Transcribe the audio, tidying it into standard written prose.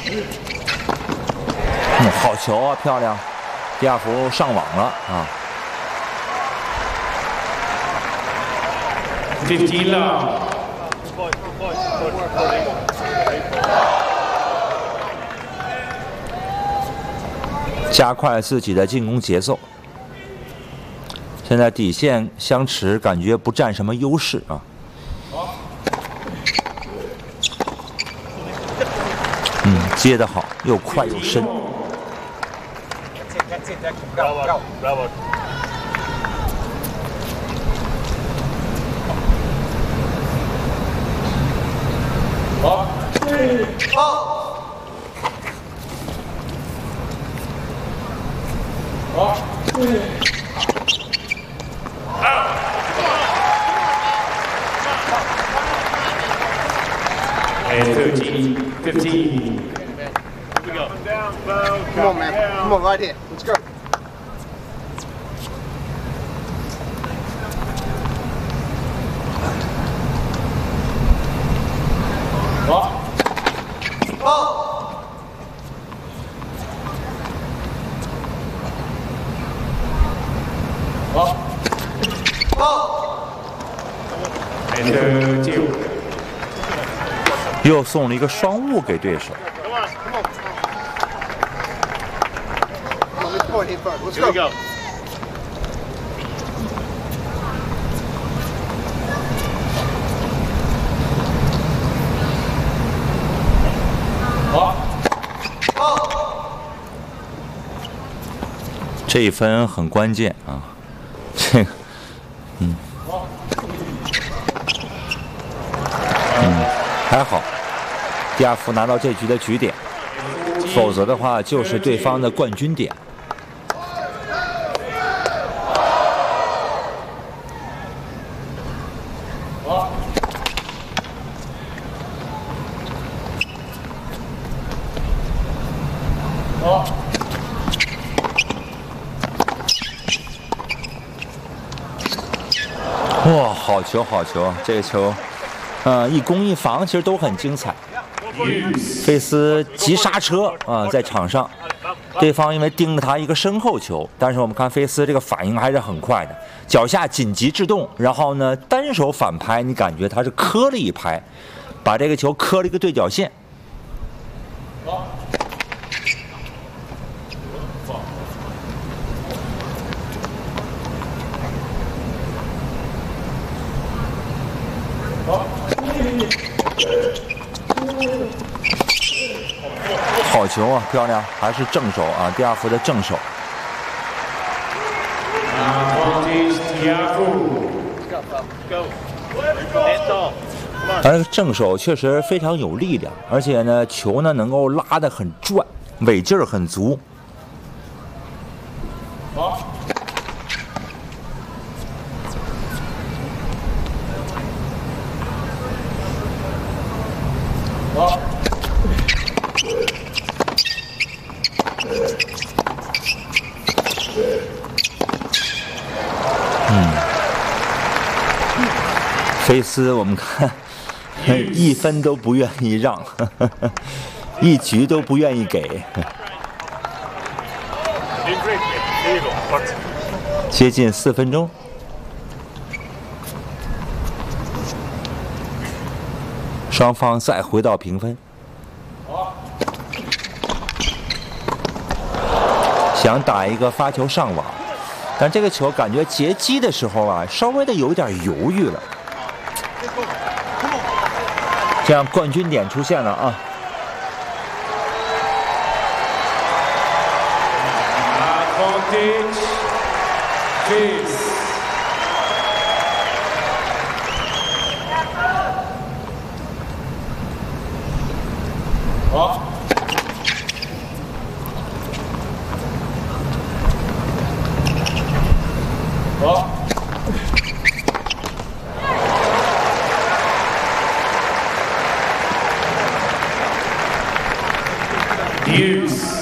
好球啊，漂亮！迪亚福上网了啊。 15 love. 加快自己的进攻节奏。现在底线相持，感觉不占什么优势啊。接得好，又快又深。 And 13, 15. Come on, man. Come on, right here. Let's go. And 2. 又送了一个双误给对手。 Come on, let's point here first. Let's Here we go. go. Oh. 这一分很关键啊，这个，还好，迪亚福拿到这局的局点，否则的话就是对方的冠军点。哇，好球好球！这个球，一攻一防其实都很精彩。费斯急刹车啊，在场上，对方因为盯着他一个身后球，但是我们看费斯这个反应还是很快的，脚下紧急制动，然后呢单手反拍，你感觉他是磕了一拍，把这个球磕了一个对角线。好球啊，漂亮，还是正手啊，迪亚福的正手。他这个正手确实非常有力量，而且呢，球呢能够拉得很转，尾劲儿很足。菲斯，我们看一分都不愿意让，一局都不愿意给，接近4分钟。双方再回到平分，想打一个发球上网，但这个球感觉截击的时候啊，稍微的有点犹豫了。这样冠军点出现了啊！ Use.